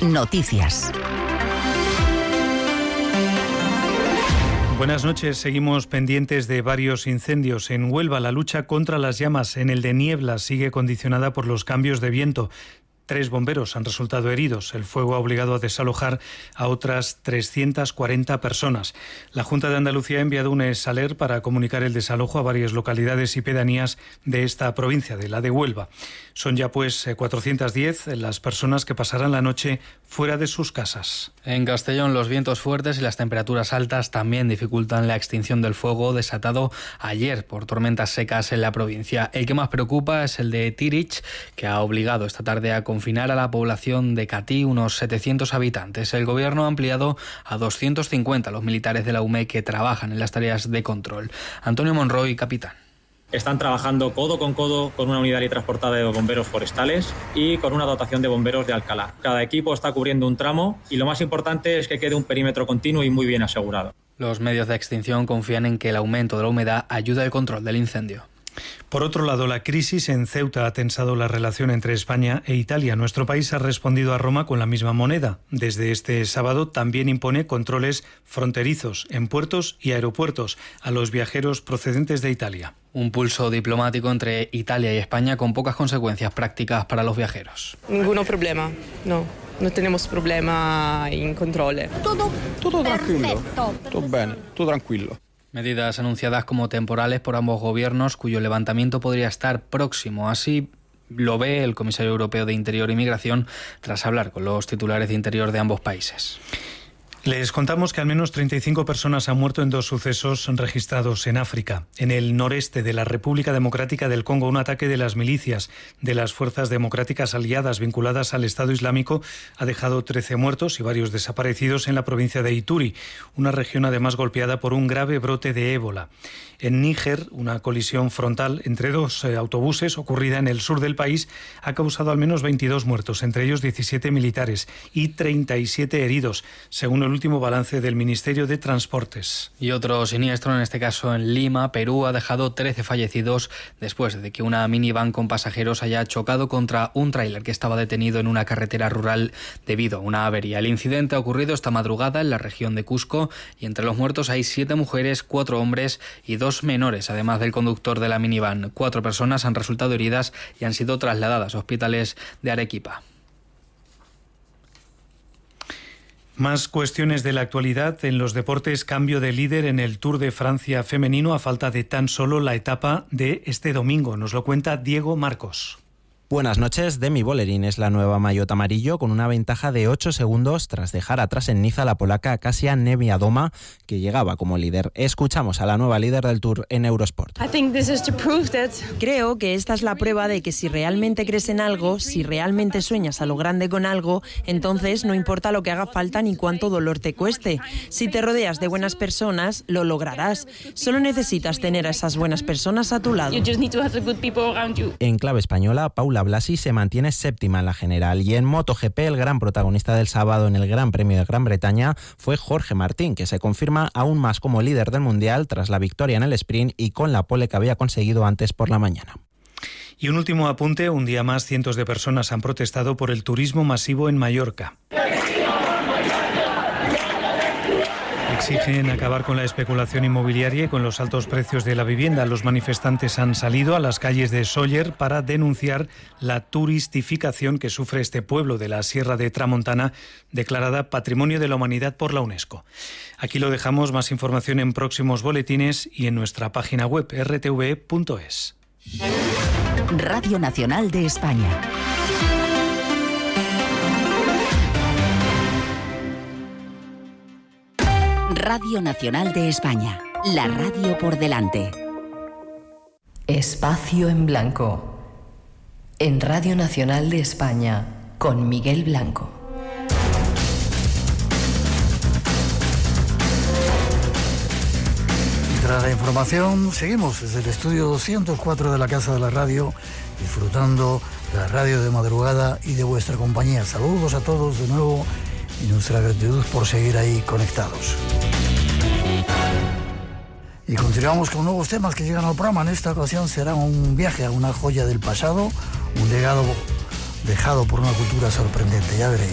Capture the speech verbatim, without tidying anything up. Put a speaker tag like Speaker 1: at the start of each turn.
Speaker 1: Noticias.
Speaker 2: Buenas noches. Seguimos pendientes de varios incendios. En Huelva, la lucha contra las llamas en el de Niebla sigue condicionada por los cambios de viento. Tres bomberos han resultado heridos. El fuego ha obligado a desalojar a otras trescientas cuarenta personas. La Junta de Andalucía ha enviado un exaler para comunicar el desalojo a varias localidades y pedanías de esta provincia, de la de Huelva. Son ya pues cuatrocientas diez las personas que pasarán la noche fuera de sus casas.
Speaker 3: En Castellón, los vientos fuertes y las temperaturas altas también dificultan la extinción del fuego desatado ayer por tormentas secas en la provincia. El que más preocupa es el de Tirich, que ha obligado esta tarde a confinar a la población de Catí, unos setecientos habitantes. El Gobierno ha ampliado a doscientos cincuenta los militares de la U M E que trabajan en las tareas de control. Antonio Monroy, capitán.
Speaker 4: Están trabajando codo con codo con una unidad y transportada de bomberos forestales y con una dotación de bomberos de Alcalá. Cada equipo está cubriendo un tramo y lo más importante es que quede un perímetro continuo y muy bien asegurado.
Speaker 3: Los medios de extinción confían en que el aumento de la humedad ayude al control del incendio.
Speaker 2: Por otro lado, la crisis en Ceuta ha tensado la relación entre España e Italia. Nuestro país ha respondido a Roma con la misma moneda. Desde este sábado también impone controles fronterizos en puertos y aeropuertos a los viajeros procedentes de Italia.
Speaker 3: Un pulso diplomático entre Italia y España con pocas consecuencias prácticas para los viajeros.
Speaker 5: Ningún problema, no. No tenemos problema en control.
Speaker 6: Todo, todo tranquilo, todo bien, todo tranquilo.
Speaker 3: Medidas anunciadas como temporales por ambos gobiernos, cuyo levantamiento podría estar próximo. Así lo ve el comisario europeo de Interior y Migración tras hablar con los titulares de Interior de ambos países.
Speaker 2: Les contamos que al menos treinta y cinco personas han muerto en dos sucesos registrados en África. En el noreste de la República Democrática del Congo, un ataque de las milicias de las fuerzas democráticas aliadas vinculadas al Estado Islámico ha dejado trece muertos y varios desaparecidos en la provincia de Ituri, una región además golpeada por un grave brote de ébola. En Níger, una colisión frontal entre dos eh, autobuses ocurrida en el sur del país ha causado al menos veintidós muertos, entre ellos diecisiete militares y treinta y siete heridos, según el último balance del Ministerio de Transportes.
Speaker 3: Y otro siniestro, en este caso en Lima, Perú, ha dejado trece fallecidos después de que una minivan con pasajeros haya chocado contra un tráiler que estaba detenido en una carretera rural debido a una avería. El incidente ha ocurrido esta madrugada en la región de Cusco y entre los muertos hay siete mujeres, cuatro hombres y dos menores, además del conductor de la minivan. Cuatro personas han resultado heridas y han sido trasladadas a hospitales de Arequipa.
Speaker 2: Más cuestiones de la actualidad. En los deportes, cambio de líder en el Tour de Francia femenino a falta de tan solo la etapa de este domingo. Nos lo cuenta Diego Marcos.
Speaker 7: Buenas noches. Demi Vollering es la nueva maillot amarillo con una ventaja de ocho segundos tras dejar atrás en Niza la polaca Kasia Niewiadoma, que llegaba como líder. Escuchamos a la nueva líder del Tour en Eurosport.
Speaker 8: Creo que esta es la prueba de que si realmente crees en algo, si realmente sueñas a lo grande con algo, entonces no importa lo que haga falta ni cuánto dolor te cueste. Si te rodeas de buenas personas, lo lograrás. Solo necesitas tener a esas buenas personas a tu lado.
Speaker 7: En clave española, Paula Blasi se mantiene séptima en la general y en MotoGP el gran protagonista del sábado en el Gran Premio de Gran Bretaña fue Jorge Martín, que se confirma aún más como líder del Mundial tras la victoria en el sprint y con la pole que había conseguido antes por la mañana.
Speaker 2: Y un último apunte, un día más cientos de personas han protestado por el turismo masivo en Mallorca. Exigen acabar con la especulación inmobiliaria y con los altos precios de la vivienda. Los manifestantes han salido a las calles de Sóller para denunciar la turistificación que sufre este pueblo de la Sierra de Tramontana, declarada Patrimonio de la Humanidad por la UNESCO. Aquí lo dejamos. Más información en próximos boletines y en nuestra página web erre te ve punto es.
Speaker 1: Radio Nacional de España. Radio Nacional de España, la radio por delante.
Speaker 9: Espacio en Blanco, en Radio Nacional de España, con Miguel Blanco.
Speaker 10: Tras la información, seguimos desde el estudio doscientos cuatro de la Casa de la Radio, disfrutando de la radio de madrugada y de vuestra compañía. Saludos a todos de nuevo y nuestra gratitud por seguir ahí conectados. Y continuamos con nuevos temas que llegan al programa. En esta ocasión será un viaje a una joya del pasado, un legado dejado por una cultura sorprendente, ya veréis.